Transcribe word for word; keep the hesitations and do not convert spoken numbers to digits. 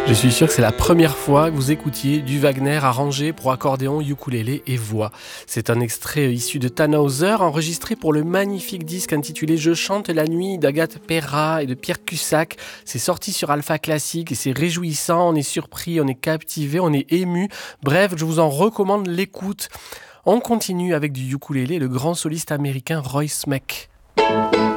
Je suis sûr que c'est la première fois que vous écoutiez du Wagner arrangé pour accordéon, ukulélé et voix. C'est un extrait issu de Tannhäuser, enregistré pour le magnifique disque intitulé Je chante la nuit d'Agathe Perra et de Pierre Cussac. C'est sorti sur Alpha Classique et c'est réjouissant, on est surpris, on est captivé, on est ému. Bref, je vous en recommande l'écoute. On continue avec du ukulélé, le grand soliste américain Roy Smeck.